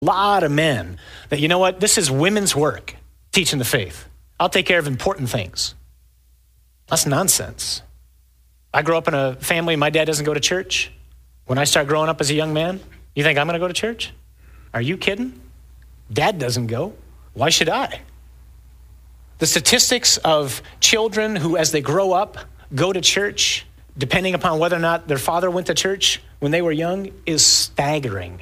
A lot of men that, you know what, this is women's work, teaching the faith. I'll take care of important things. That's nonsense. I grew up in a family, my dad doesn't go to church. When I start growing up as a young man, you think I'm going to go to church? Are you kidding? Dad doesn't go. Why should I? The statistics of children who, as they grow up, go to church, depending upon whether or not their father went to church when they were young, is staggering.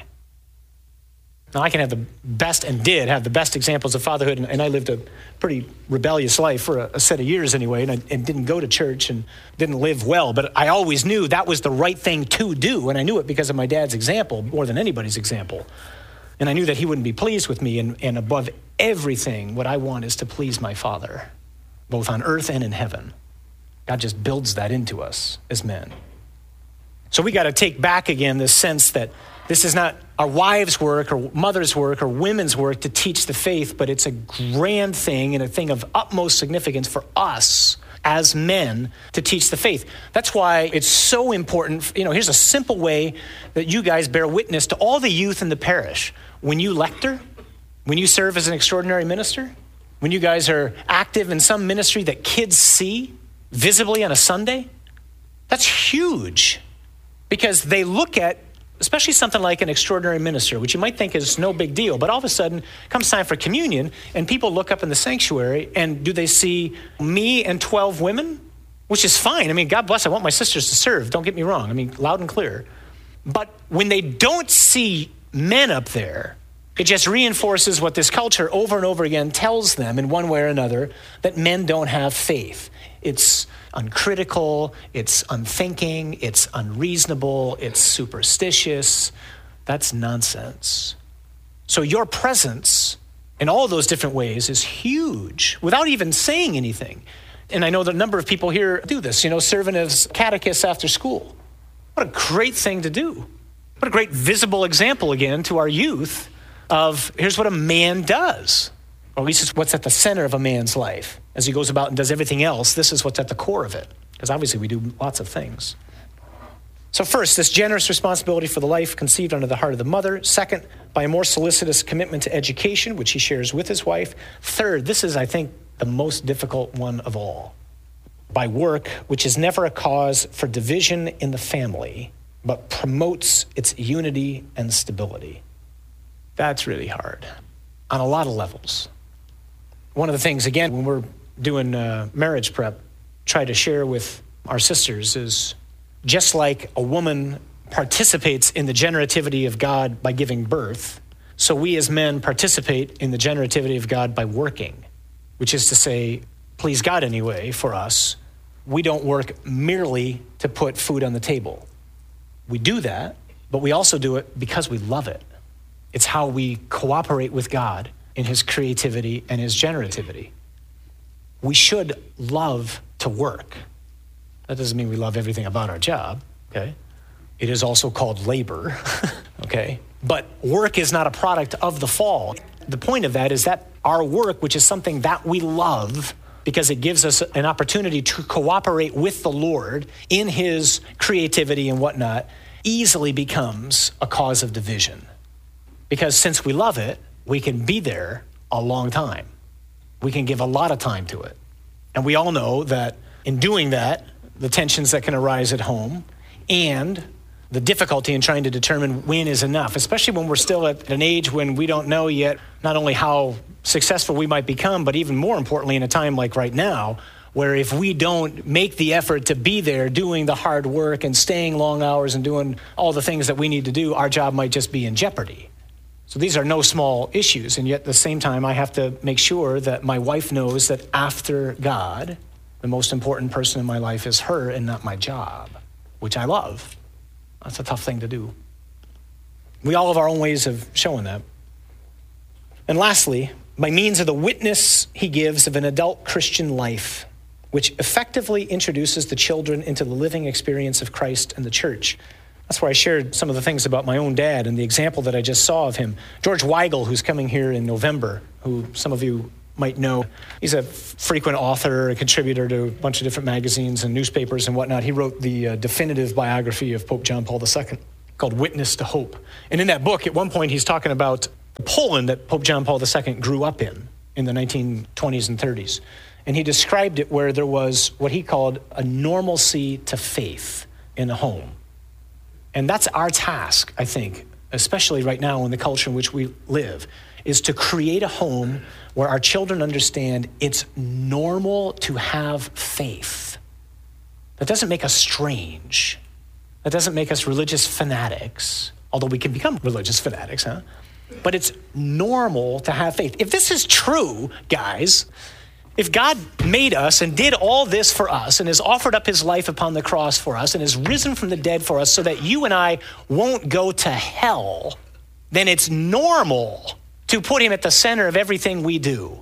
Now, I can have the best, and did have the best examples of fatherhood, and I lived a pretty rebellious life for a set of years anyway, and didn't go to church and didn't live well, but I always knew that was the right thing to do, and I knew it because of my dad's example more than anybody's example. And I knew that he wouldn't be pleased with me, and above everything, what I want is to please my Father, both on earth and in heaven. God just builds that into us as men. So we got to take back again this sense that this is not our wives' work or mother's work or women's work to teach the faith, but it's a grand thing and a thing of utmost significance for us as men to teach the faith. That's why it's so important. You know, here's a simple way that you guys bear witness to all the youth in the parish. When you lector, when you serve as an extraordinary minister, when you guys are active in some ministry that kids see visibly on a Sunday, that's huge because they look at, especially something like an extraordinary minister, which you might think is no big deal, but all of a sudden comes time for communion and people look up in the sanctuary and do they see me and 12 women? Which is fine. I mean, God bless, I want my sisters to serve. Don't get me wrong. I mean, loud and clear. But when they don't see men up there, it just reinforces what this culture over and over again tells them in one way or another, that men don't have faith. It's uncritical, it's unthinking, it's unreasonable, it's superstitious. That's nonsense. So your presence in all those different ways is huge without even saying anything. And I know that a number of people here do this, serving as catechists after school. What a great thing to do. What a great visible example again to our youth of here's what a man does. Or at least it's what's at the center of a man's life. As he goes about and does everything else, this is what's at the core of it. Because obviously we do lots of things. So first, this generous responsibility for the life conceived under the heart of the mother. Second, by a more solicitous commitment to education, which he shares with his wife. Third, this is, I think, the most difficult one of all. By work, which is never a cause for division in the family, but promotes its unity and stability. That's really hard on a lot of levels. One of the things, again, when we're doing marriage prep, try to share with our sisters is just like a woman participates in the generativity of God by giving birth, so we as men participate in the generativity of God by working, which is to say, please God anyway for us. We don't work merely to put food on the table. We do that, but we also do it because we love it. It's how we cooperate with God in his creativity and his generativity. We should love to work. That doesn't mean we love everything about our job, okay? It is also called labor, okay? But work is not a product of the fall. The point of that is that our work, which is something that we love because it gives us an opportunity to cooperate with the Lord in his creativity and whatnot, easily becomes a cause of division. Because since we love it, we can be there a long time. We can give a lot of time to it. And we all know that in doing that, the tensions that can arise at home and the difficulty in trying to determine when is enough, especially when we're still at an age when we don't know yet not only how successful we might become, but even more importantly in a time like right now, where if we don't make the effort to be there doing the hard work and staying long hours and doing all the things that we need to do, our job might just be in jeopardy. So these are no small issues, and yet at the same time, I have to make sure that my wife knows that after God, the most important person in my life is her and not my job, which I love. That's a tough thing to do. We all have our own ways of showing that. And lastly, by means of the witness he gives of an adult Christian life, which effectively introduces the children into the living experience of Christ and the church. That's where I shared some of the things about my own dad and the example that I just saw of him. George Weigel, who's coming here in November, who some of you might know. He's a frequent author, a contributor to a bunch of different magazines and newspapers and whatnot. He wrote the definitive biography of Pope John Paul II called Witness to Hope. And in that book, at one point, he's talking about Poland that Pope John Paul II grew up in the 1920s and 30s. And he described it where there was what he called a normalcy to faith in the home. And that's our task, I think, especially right now in the culture in which we live, is to create a home where our children understand it's normal to have faith. That doesn't make us strange. That doesn't make us religious fanatics, although we can become religious fanatics, huh? But it's normal to have faith. If this is true, guys, if God made us and did all this for us and has offered up his life upon the cross for us and has risen from the dead for us so that you and I won't go to hell, then it's normal to put him at the center of everything we do.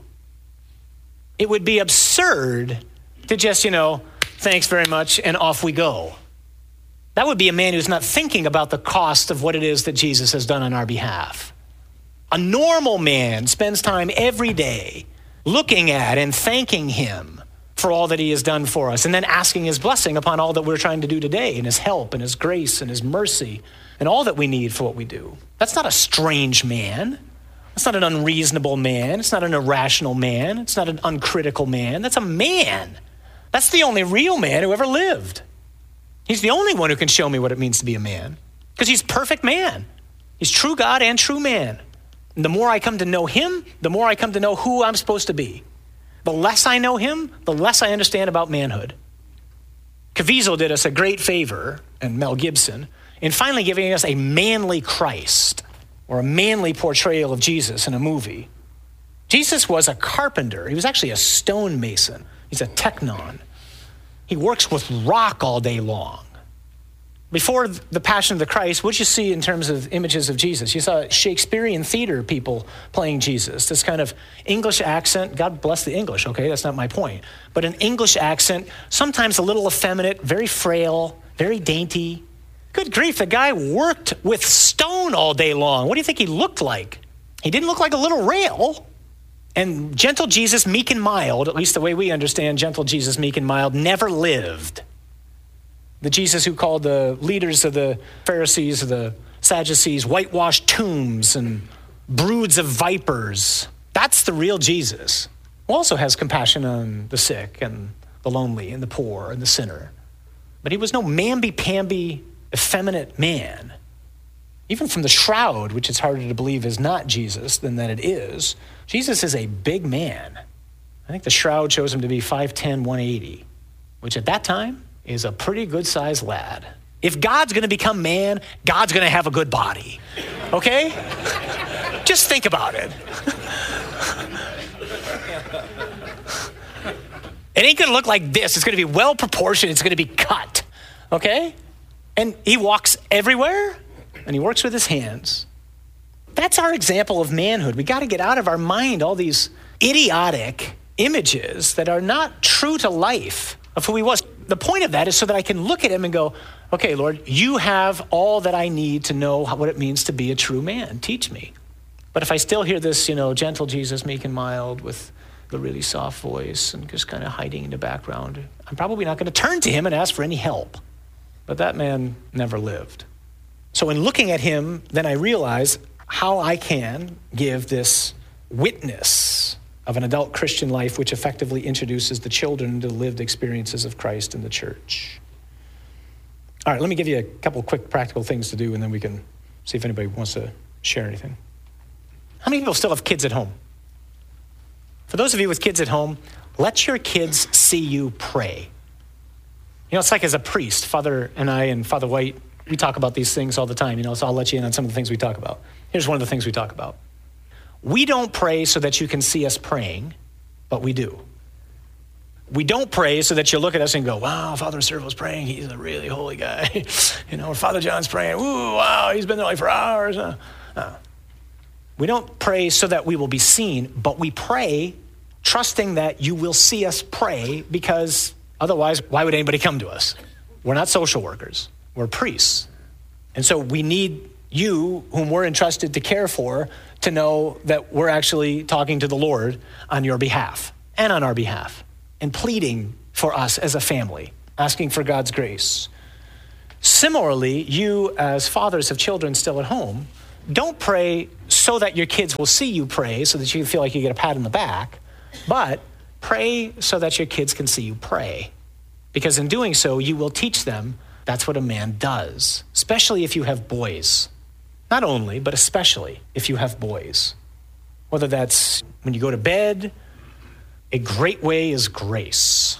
It would be absurd to just, thanks very much, and off we go. That would be a man who's not thinking about the cost of what it is that Jesus has done on our behalf. A normal man spends time every day looking at and thanking him for all that he has done for us, and then asking his blessing upon all that we're trying to do today, and his help and his grace and his mercy and all that we need for what we do. That's not a strange man. That's not an unreasonable man. It's not an irrational man. It's not an uncritical man. That's a man. That's the only real man who ever lived. He's the only one who can show me what it means to be a man, because he's perfect man. He's true God and true man. And the more I come to know him, the more I come to know who I'm supposed to be. The less I know him, the less I understand about manhood. Caviezel did us a great favor, and Mel Gibson, in finally giving us a manly Christ, or a manly portrayal of Jesus in a movie. Jesus was a carpenter. He was actually a stonemason. He's a teknon. He works with rock all day long. Before the Passion of the Christ, what did you see in terms of images of Jesus? You saw Shakespearean theater people playing Jesus, this kind of English accent. God bless the English, okay? That's not my point. But an English accent, sometimes a little effeminate, very frail, very dainty. Good grief, the guy worked with stone all day long. What do you think he looked like? He didn't look like a little rail. And gentle Jesus, meek and mild, at least the way we understand gentle Jesus, meek and mild, never lived. The Jesus who called the leaders of the Pharisees, of the Sadducees, whitewashed tombs and broods of vipers. That's the real Jesus, who also has compassion on the sick and the lonely and the poor and the sinner. But he was no mamby-pamby, effeminate man. Even from the shroud, which it's harder to believe is not Jesus than that it is, Jesus is a big man. I think the shroud shows him to be 5'10", 180, which at that time is a pretty good-sized lad. If God's going to become man, God's going to have a good body, okay? Just think about it. It ain't going to look like this. It's going to be well-proportioned. It's going to be cut, okay? And he walks everywhere, and he works with his hands. That's our example of manhood. We got to get out of our mind all these idiotic images that are not true to life of who he was. The point of that is so that I can look at him and go, okay, Lord, you have all that I need to know what it means to be a true man. Teach me. But if I still hear this, gentle Jesus, meek and mild with the really soft voice and just kind of hiding in the background, I'm probably not going to turn to him and ask for any help. But that man never lived. So in looking at him, then I realize how I can give this witness of an adult Christian life which effectively introduces the children into the lived experiences of Christ in the church. All right, let me give you a couple quick practical things to do, and then we can see if anybody wants to share anything. How many people still have kids at home? For those of you with kids at home, let your kids see you pray. It's like as a priest, Father and I and Father White, we talk about these things all the time, so I'll let you in on some of the things we talk about. Here's one of the things we talk about. We don't pray so that you can see us praying, but we do. We don't pray so that you look at us and go, wow, Father Servo's praying. He's a really holy guy. Or Father John's praying. Ooh, wow, he's been there for hours. We don't pray so that we will be seen, but we pray trusting that you will see us pray, because otherwise, why would anybody come to us? We're not social workers. We're priests. And so we need you, whom we're entrusted to care for, to know that we're actually talking to the Lord on your behalf and on our behalf and pleading for us as a family, asking for God's grace. Similarly, you as fathers of children still at home don't pray so that your kids will see you pray so that you feel like you get a pat on the back, but pray so that your kids can see you pray. Because in doing so, you will teach them that's what a man does, especially if you have boys. Not only, but especially if you have boys. Whether that's when you go to bed, a great way is grace.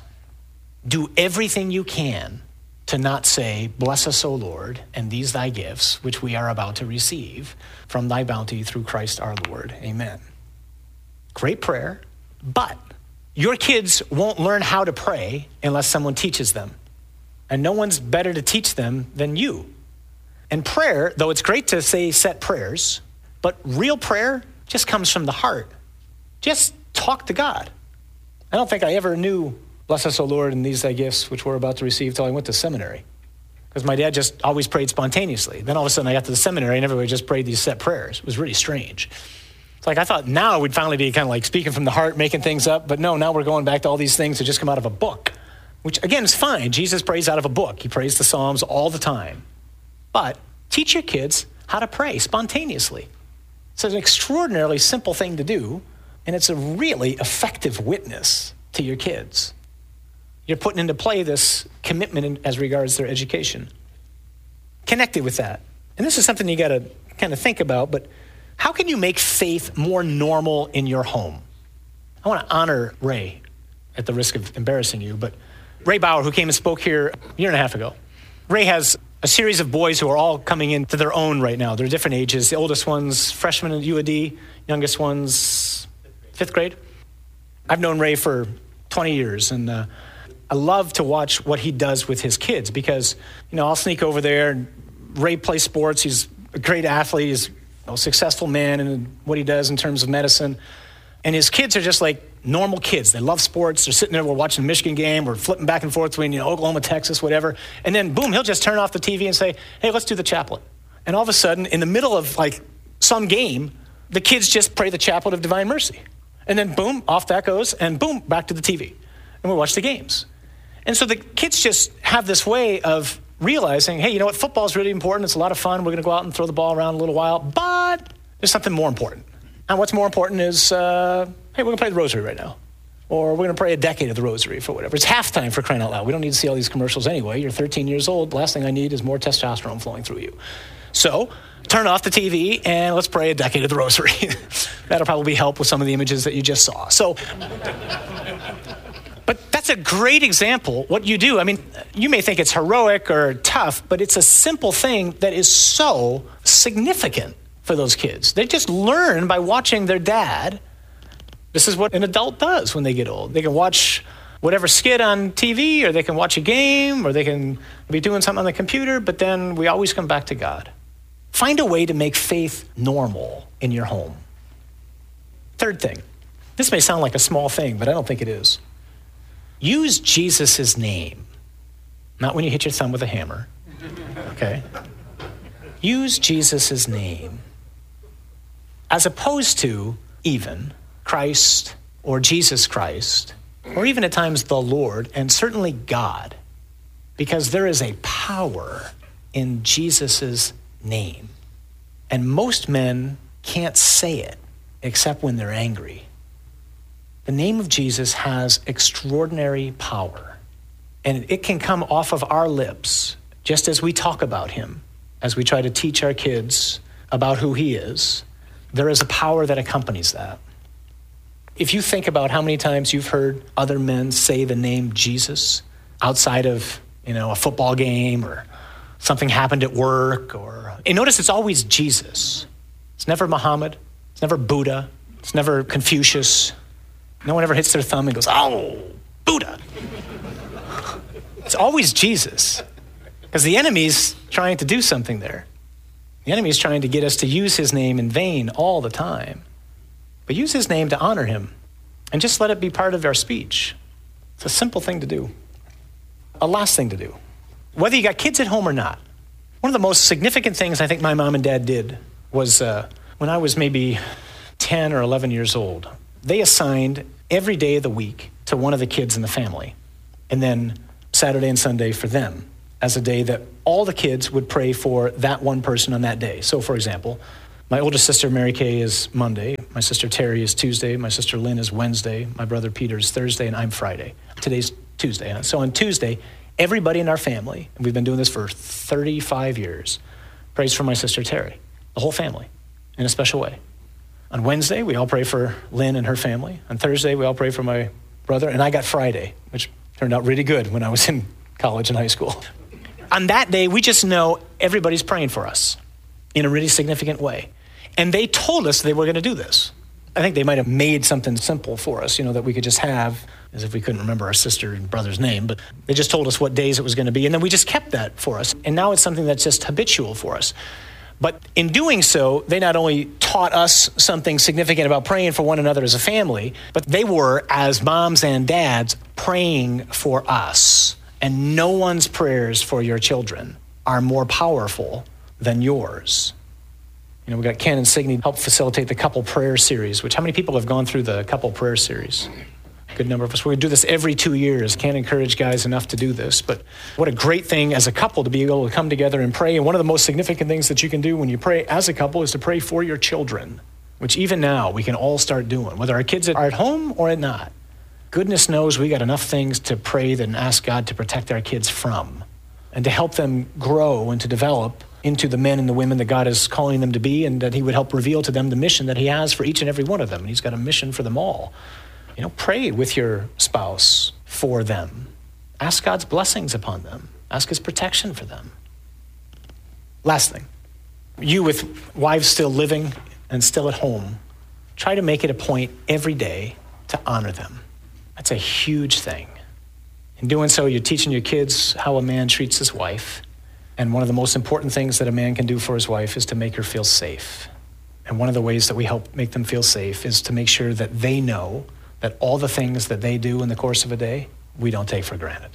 Do everything you can to not say, bless us, O Lord, and these thy gifts, which we are about to receive from thy bounty through Christ our Lord. Amen. Great prayer, but your kids won't learn how to pray unless someone teaches them. And no one's better to teach them than you. And prayer, though it's great to say set prayers, but real prayer just comes from the heart. Just talk to God. I don't think I ever knew, bless us, O Lord, and these thy gifts, which we're about to receive, till I went to seminary. Because my dad just always prayed spontaneously. Then all of a sudden I got to the seminary and everybody just prayed these set prayers. It was really strange. It's like I thought now we'd finally be kind of like speaking from the heart, making things up. But no, now we're going back to all these things that just come out of a book, which again is fine. Jesus prays out of a book. He prays the Psalms all the time. But teach your kids how to pray spontaneously. It's an extraordinarily simple thing to do, and it's a really effective witness to your kids. You're putting into play this commitment as regards their education. Connected with that. And this is something you got to kind of think about, but how can you make faith more normal in your home? I want to honor Ray at the risk of embarrassing you, but Ray Bauer, who came and spoke here a year and a half ago. Ray has a series of boys who are all coming into their own right now. They're different ages. The oldest one's freshman at UAD, youngest one's fifth grade. I've known Ray for 20 years, and I love to watch what he does with his kids because, I'll sneak over there, and Ray plays sports. He's a great athlete. He's a successful man in what he does in terms of medicine. And his kids are just like normal kids. They love sports. They're sitting there, we're watching the Michigan game. We're flipping back and forth between, Oklahoma, Texas, whatever. And then, boom, he'll just turn off the TV and say, hey, let's do the chaplet. And all of a sudden, in the middle of like some game, the kids just pray the chaplet of divine mercy. And then, boom, off that goes, and boom, back to the TV. And we watch the games. And so the kids just have this way of realizing, hey, football is really important. It's a lot of fun. We're going to go out and throw the ball around a little while. But there's something more important. And what's more important is, hey, we're going to play the rosary right now. Or we're going to pray a decade of the rosary for whatever. It's halftime, for crying out loud. We don't need to see all these commercials anyway. You're 13 years old. The last thing I need is more testosterone flowing through you. So turn off the TV and let's pray a decade of the rosary. That'll probably help with some of the images that you just saw. So, but that's a great example, what you do. I mean, you may think it's heroic or tough, but it's a simple thing that is so significant for those kids. They just learn by watching their dad. This is what an adult does when they get old. They can watch whatever skit on TV, or they can watch a game, or they can be doing something on the computer, but then we always come back to God. Find a way to make faith normal in your home. Third thing, this may sound like a small thing, but I don't think it is. Use Jesus' name. Not when you hit your thumb with a hammer, okay? Use Jesus' name. As opposed to even Christ or Jesus Christ, or even at times the Lord, and certainly God, because there is a power in Jesus' name. And most men can't say it except when they're angry. The name of Jesus has extraordinary power, and it can come off of our lips just as we talk about him, as we try to teach our kids about who he is. There is a power that accompanies that. If you think about how many times you've heard other men say the name Jesus outside of, a football game or something happened at work, and notice it's always Jesus. It's never Muhammad. It's never Buddha. It's never Confucius. No one ever hits their thumb and goes, oh, Buddha. It's always Jesus, because the enemy's trying to do something there. The enemy's trying to get us to use his name in vain all the time. But use his name to honor him, and just let it be part of our speech. It's a simple thing to do. A last thing to do. Whether you got kids at home or not, one of the most significant things I think my mom and dad did was when I was maybe 10 or 11 years old, they assigned every day of the week to one of the kids in the family, and then Saturday and Sunday for them as a day that all the kids would pray for that one person on that day. So, for example, My oldest sister, Mary Kay, is Monday. My sister, Terry, is Tuesday. My sister, Lynn, is Wednesday. My brother, Peter, is Thursday, and I'm Friday. Today's Tuesday. So on Tuesday, everybody in our family, and we've been doing this for 35 years, prays for my sister, Terry. The whole family, in a special way. On Wednesday, we all pray for Lynn and her family. On Thursday, we all pray for my brother, and I got Friday, which turned out really good when I was in college and high school. On that day, we just know everybody's praying for us in a really significant way. And they told us they were going to do this. I think they might have made something simple for us, that we could just have, as if we couldn't remember our sister and brother's name, but they just told us what days it was going to be, and then we just kept that for us. And now it's something that's just habitual for us. But in doing so, they not only taught us something significant about praying for one another as a family, but they were, as moms and dads, praying for us. And no one's prayers for your children are more powerful than yours. We got Ken and Signe help facilitate the couple prayer series, which how many people have gone through the couple prayer series? Good number of us. We do this every 2 years. Can't encourage guys enough to do this, but what a great thing as a couple to be able to come together and pray. And one of the most significant things that you can do when you pray as a couple is to pray for your children, which even now we can all start doing, whether our kids are at home or at not. Goodness knows we got enough things to pray and ask God to protect our kids from and to help them grow and to develop into the men and the women that God is calling them to be, and that he would help reveal to them the mission that he has for each and every one of them. And he's got a mission for them all. Pray with your spouse for them. Ask God's blessings upon them. Ask his protection for them. Last thing, you with wives still living and still at home, try to make it a point every day to honor them. That's a huge thing. In doing so, you're teaching your kids how a man treats his wife. And one of the most important things that a man can do for his wife is to make her feel safe. And one of the ways that we help make them feel safe is to make sure that they know that all the things that they do in the course of a day, we don't take for granted.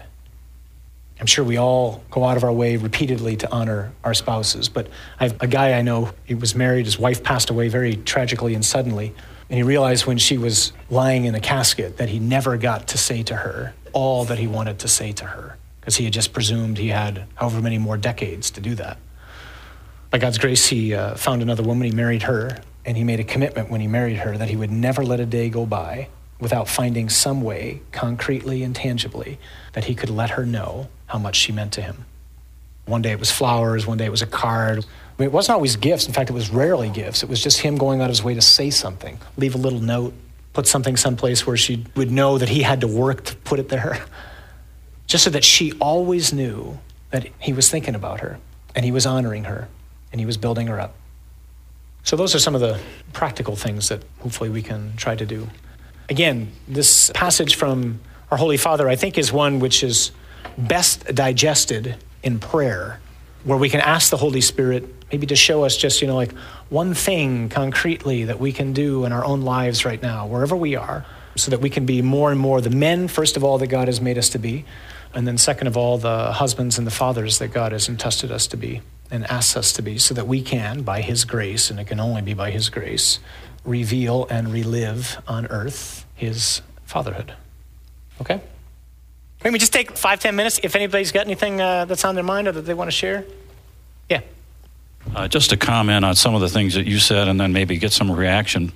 I'm sure we all go out of our way repeatedly to honor our spouses, but I have a guy I know, he was married, his wife passed away very tragically and suddenly, and he realized when she was lying in a casket that he never got to say to her all that he wanted to say to her, because he had just presumed he had however many more decades to do that. By God's grace, he found another woman, he married her, and he made a commitment when he married her that he would never let a day go by without finding some way, concretely and tangibly, that he could let her know how much she meant to him. One day it was flowers, one day it was a card. It wasn't always gifts. In fact, it was rarely gifts. It was just him going out of his way to say something, leave a little note, put something someplace where she would know that he had to work to put it there, just so that she always knew that he was thinking about her and he was honoring her and he was building her up. So those are some of the practical things that hopefully we can try to do. Again, this passage from our Holy Father, I think, is one which is best digested in prayer, where we can ask the Holy Spirit maybe to show us just, like one thing concretely that we can do in our own lives right now, wherever we are, so that we can be more and more the men, first of all, that God has made us to be, and then second of all, the husbands and the fathers that God has entrusted us to be and asks us to be, so that we can, by his grace, and it can only be by his grace, reveal and relive on earth his fatherhood. Okay? Maybe just take 5-10 minutes if anybody's got anything that's on their mind or that they want to share. Yeah. Just to comment on some of the things that you said and then maybe get some reaction.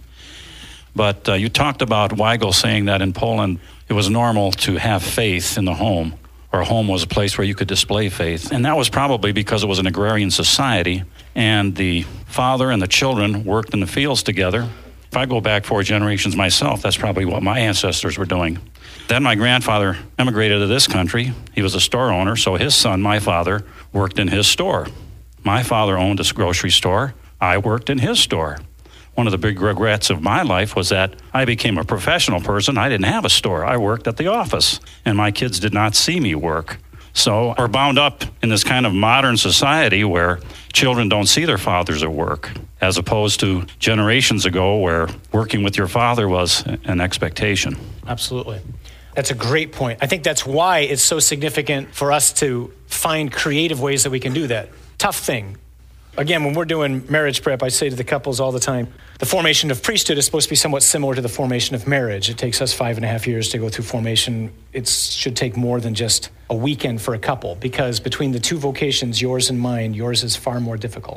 But you talked about Weigel saying that in Poland it was normal to have faith in the home, or a home was a place where you could display faith. And that was probably because it was an agrarian society and the father and the children worked in the fields together. If I go back 4 generations myself, that's probably what my ancestors were doing. Then my grandfather emigrated to this country. He was a store owner, so his son, my father, worked in his store. My father owned a grocery store. I worked in his store. One of the big regrets of my life was that I became a professional person. I didn't have a store. I worked at the office, and my kids did not see me work. So we're bound up in this kind of modern society where children don't see their fathers at work, as opposed to generations ago where working with your father was an expectation. Absolutely. That's a great point. I think that's why it's so significant for us to find creative ways that we can do that. Tough thing. Again, when we're doing marriage prep, I say to the couples all the time, the formation of priesthood is supposed to be somewhat similar to the formation of marriage. It takes us 5.5 years to go through formation. It should take more than just a weekend for a couple, because between the two vocations, yours and mine, yours is far more difficult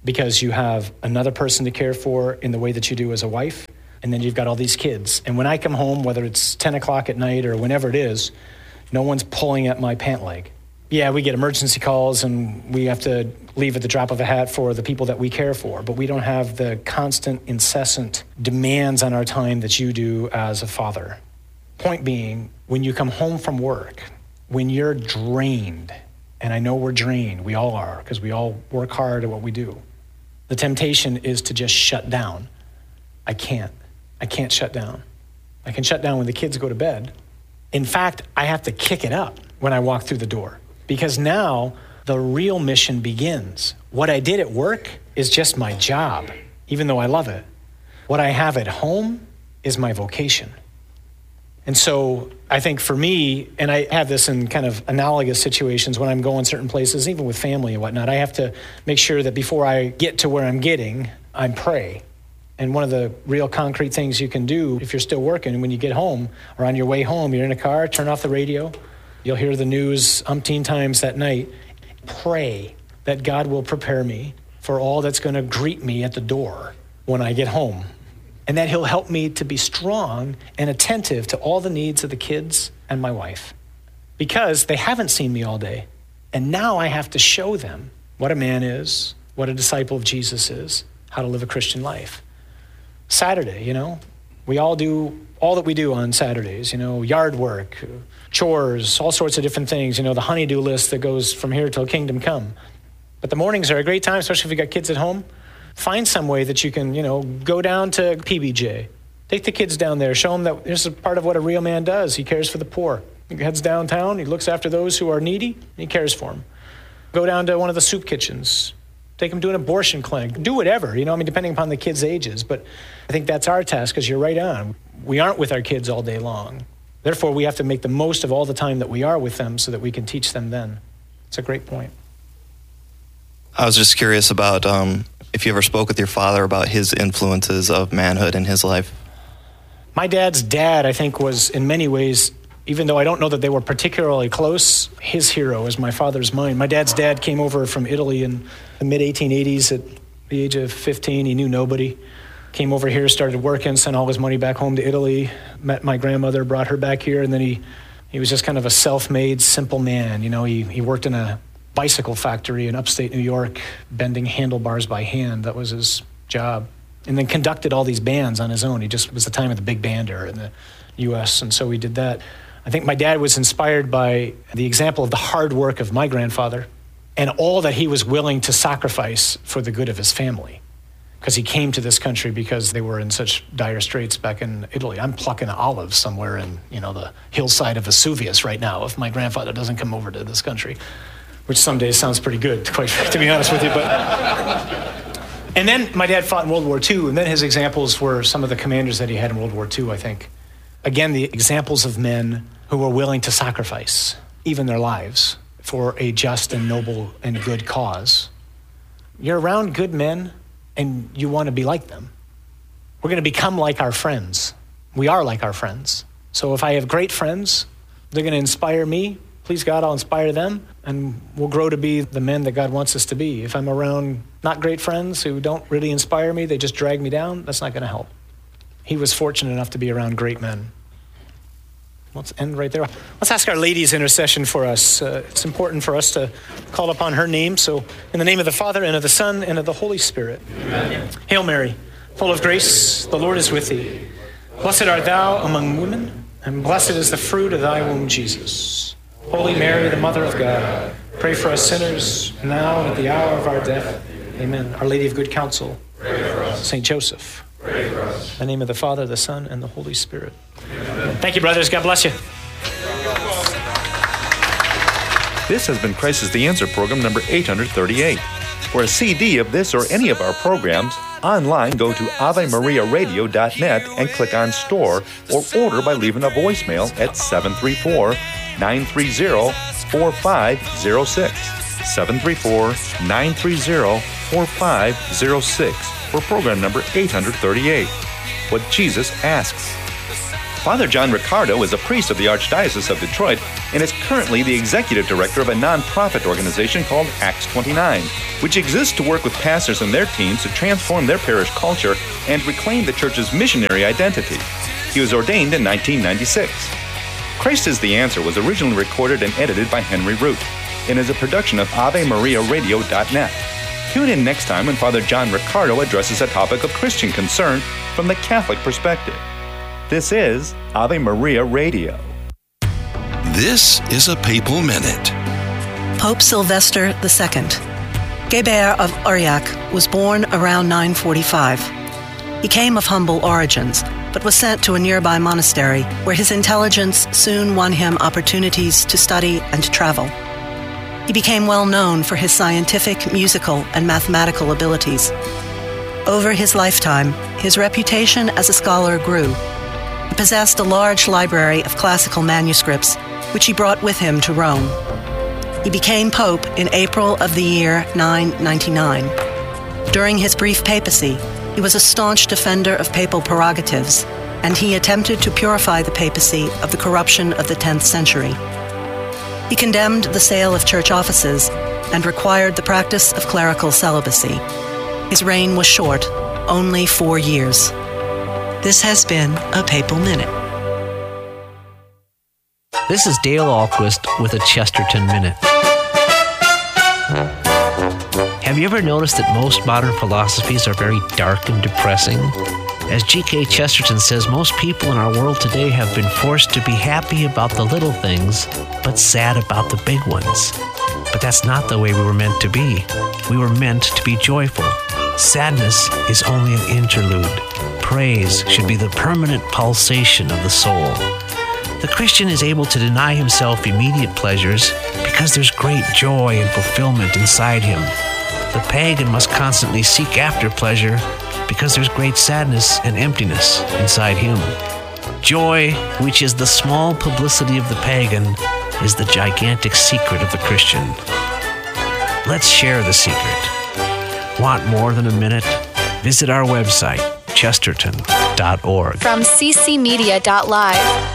because you have another person to care for in the way that you do as a wife, and then you've got all these kids. And when I come home, whether it's 10 o'clock at night or whenever it is, no one's pulling at my pant leg. Yeah, we get emergency calls and we have to leave at the drop of a hat for the people that we care for, but we don't have the constant, incessant demands on our time that you do as a father. Point being, when you come home from work, when you're drained, and I know we're drained, we all are, because we all work hard at what we do, the temptation is to just shut down. I can't shut down. I can shut down when the kids go to bed. In fact, I have to kick it up when I walk through the door, because now the real mission begins. What I did at work is just my job, even though I love it. What I have at home is my vocation. And so I think for me, and I have this in kind of analogous situations when I'm going certain places, even with family and whatnot, I have to make sure that before I get to where I'm getting, I pray. And one of the real concrete things you can do if you're still working, when you get home or on your way home, you're in a car, turn off the radio. You'll hear the news umpteen times that night. Pray that God will prepare me for all that's going to greet me at the door when I get home. And that he'll help me to be strong and attentive to all the needs of the kids and my wife. Because they haven't seen me all day. And now I have to show them what a man is, what a disciple of Jesus is, how to live a Christian life. Saturday, we all do all that we do on Saturdays, yard work, chores, all sorts of different things, the honey-do list that goes from here till kingdom come. But the mornings are a great time, especially if you got kids at home. Find some way that you can, go down to PBJ. Take the kids down there. Show them that this is part of what a real man does. He cares for the poor. He heads downtown. He looks after those who are needy. And he cares for them. Go down to one of the soup kitchens. Take them to an abortion clinic. Do whatever, depending upon the kids' ages. But I think that's our task, because you're right on. We aren't with our kids all day long. Therefore, we have to make the most of all the time that we are with them so that we can teach them then. It's a great point. I was just curious about if you ever spoke with your father about his influences of manhood in his life. My dad's dad, I think, was in many ways, even though I don't know that they were particularly close, his hero is my father's mine. My dad's dad came over from Italy in the mid-1880s at the age of 15. He knew nobody. Came over here, started working, sent all his money back home to Italy, met my grandmother, brought her back here, and then he was just kind of a self-made, simple man. He worked in a bicycle factory in upstate New York, bending handlebars by hand. That was his job. And then conducted all these bands on his own. It was the time of the big band era in the U.S., and so he did that. I think my dad was inspired by the example of the hard work of my grandfather and all that he was willing to sacrifice for the good of his family. Because he came to this country because they were in such dire straits back in Italy. I'm plucking olives somewhere in, the hillside of Vesuvius right now if my grandfather doesn't come over to this country. Which some days sounds pretty good, to be honest with you. And then my dad fought in World War II, and then his examples were some of the commanders that he had in World War II, I think. Again, the examples of men who were willing to sacrifice even their lives for a just and noble and good cause. You're around good men, and you want to be like them. We're going to become like our friends. We are like our friends. So if I have great friends, they're going to inspire me. Please God, I'll inspire them, and we'll grow to be the men that God wants us to be. If I'm around not great friends who don't really inspire me, they just drag me down, that's not going to help. He was fortunate enough to be around great men. Let's end right there. Let's ask our lady's intercession for us. It's important for us to call upon her name. So in the name of the Father, and of the Son, and of the Holy Spirit. Amen. Hail Mary, full of grace, the Lord is with thee. Blessed art thou among women, and blessed is the fruit of thy womb, Jesus. Holy Mary, the Mother of God, pray for us sinners, now and at the hour of our death. Amen. Our Lady of Good Counsel, pray for us. Saint Joseph, pray for us. In the name of the Father, the Son, and the Holy Spirit. Amen. Thank you, brothers. God bless you. This has been Christ is the Answer program number 838. For a CD of this or any of our programs, online go to AveMariaRadio.net and click on Store, or order by leaving a voicemail at 734-930-4506. 734-930-4506 for program number 838. What Jesus Asks. Father John Riccardo is a priest of the Archdiocese of Detroit and is currently the executive director of a nonprofit organization called Acts 29, which exists to work with pastors and their teams to transform their parish culture and reclaim the church's missionary identity. He was ordained in 1996. Christ is the Answer was originally recorded and edited by Henry Root and is a production of AveMariaRadio.net. Tune in next time when Father John Riccardo addresses a topic of Christian concern from the Catholic perspective. This is Ave Maria Radio. This is a Papal Minute. Pope Sylvester II. Guébert of Aurillac was born around 945. He came of humble origins, but was sent to a nearby monastery where his intelligence soon won him opportunities to study and travel. He became well known for his scientific, musical, and mathematical abilities. Over his lifetime, his reputation as a scholar grew. He possessed a large library of classical manuscripts, which he brought with him to Rome. He became pope in April of the year 999. During his brief papacy, he was a staunch defender of papal prerogatives, and he attempted to purify the papacy of the corruption of the 10th century. He condemned the sale of church offices and required the practice of clerical celibacy. His reign was short, only 4 years. This has been a Papal Minute. This is Dale Ahlquist with a Chesterton Minute. Have you ever noticed that most modern philosophies are very dark and depressing? As G.K. Chesterton says, most people in our world today have been forced to be happy about the little things, but sad about the big ones. But that's not the way we were meant to be. We were meant to be joyful. Sadness is only an interlude. Praise should be the permanent pulsation of the soul. The Christian is able to deny himself immediate pleasures because there's great joy and fulfillment inside him. The pagan must constantly seek after pleasure because there's great sadness and emptiness inside him. Joy, which is the small publicity of the pagan, is the gigantic secret of the Christian. Let's share the secret. Want more than a minute? Visit our website, chesterton.org. From ccmedia.live.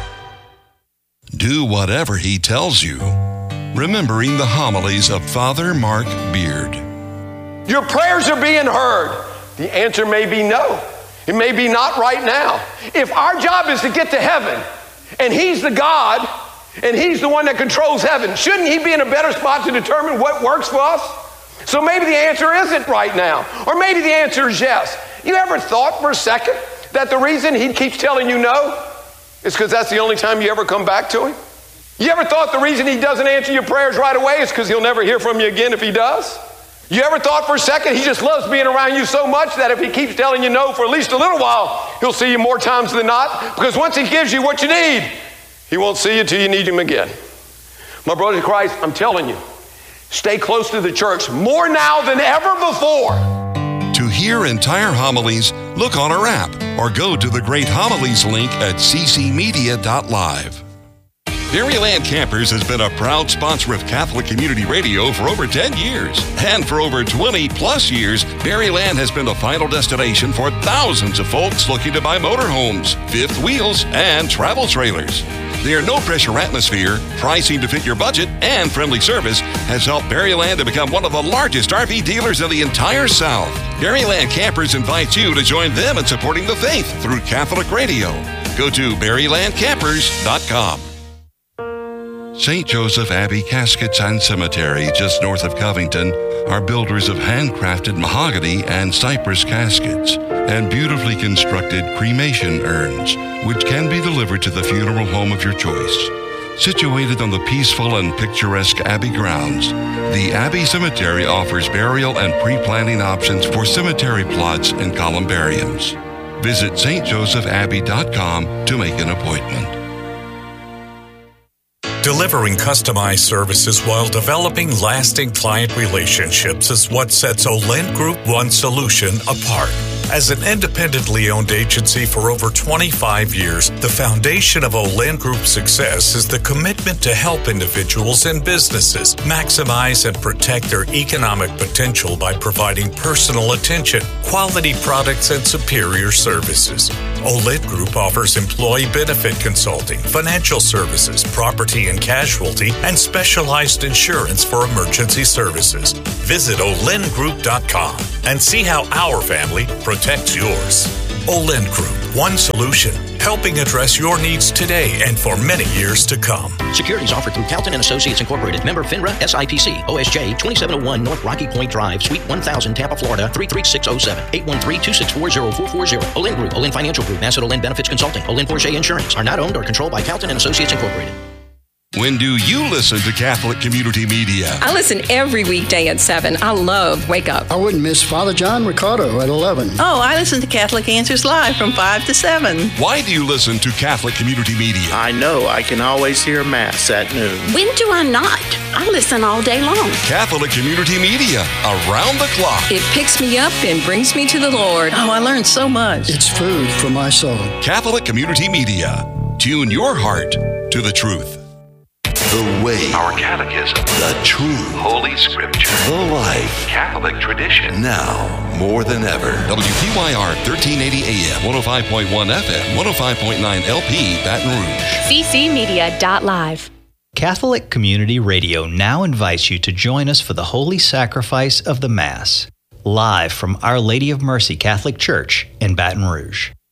Do whatever he tells you. Remembering the homilies of Father Mark Beard. Your prayers are being heard. The answer may be no. It may be not right now. If our job is to get to heaven, and He's the God, and He's the one that controls heaven, shouldn't He be in a better spot to determine what works for us? So maybe the answer isn't right now. Or maybe the answer is yes. You ever thought for a second that the reason He keeps telling you no is because that's the only time you ever come back to Him? You ever thought the reason He doesn't answer your prayers right away is because He'll never hear from you again if He does? You ever thought for a second He just loves being around you so much that if He keeps telling you no for at least a little while, He'll see you more times than not? Because once He gives you what you need, He won't see you till you need Him again. My brothers in Christ, I'm telling you, stay close to the church more now than ever before. To hear entire homilies, look on our app or go to the Great Homilies link at ccmedia.live. Berryland Campers has been a proud sponsor of Catholic Community Radio for over 10 years. And for over 20 plus years, Berryland has been the final destination for thousands of folks looking to buy motorhomes, fifth wheels, and travel trailers. Their no-pressure atmosphere, pricing to fit your budget, and friendly service has helped Berryland to become one of the largest RV dealers in the entire South. Berryland Campers invites you to join them in supporting the faith through Catholic Radio. Go to BerrylandCampers.com. St. Joseph Abbey Caskets and Cemetery, just north of Covington, are builders of handcrafted mahogany and cypress caskets and beautifully constructed cremation urns, which can be delivered to the funeral home of your choice. Situated on the peaceful and picturesque Abbey grounds, the Abbey Cemetery offers burial and pre-planning options for cemetery plots and columbariums. Visit stjosephabbey.com to make an appointment. Delivering customized services while developing lasting client relationships is what sets Olent Group One Solution apart. As an independently owned agency for over 25 years, the foundation of Olent Group's success is the commitment to help individuals and businesses maximize and protect their economic potential by providing personal attention, quality products, and superior services. Olent Group offers employee benefit consulting, financial services, property and casualty, and specialized insurance for emergency services. Visit olentgroup.com and see how our family protects yours. Olent Group, one solution, helping address your needs today and for many years to come. Securities offered through Calton & Associates Incorporated. Member FINRA, SIPC, OSJ, 2701 North Rocky Point Drive, Suite 1000, Tampa, Florida, 33607, 813-264-0440. Olent Group, Olent Financial Group, Asset Olent Benefits Consulting, Olent Porsche Insurance are not owned or controlled by Calton & Associates Incorporated. When do you listen to Catholic Community Media? I listen every weekday at 7. I love Wake Up. I wouldn't miss Father John Ricardo at 11. Oh, I listen to Catholic Answers Live from 5 to 7. Why do you listen to Catholic Community Media? I know I can always hear Mass at noon. When do I not? I listen all day long. Catholic Community Media, around the clock. It picks me up and brings me to the Lord. Oh, I learned so much. It's food for my soul. Catholic Community Media. Tune your heart to the truth. The way, our catechism, the truth, Holy Scripture, the life, Catholic tradition. Now, more than ever. WPYR 1380 AM, 105.1 FM, 105.9 LP, Baton Rouge. ccmedia.live. Catholic Community Radio now invites you to join us for the Holy Sacrifice of the Mass, live from Our Lady of Mercy Catholic Church in Baton Rouge.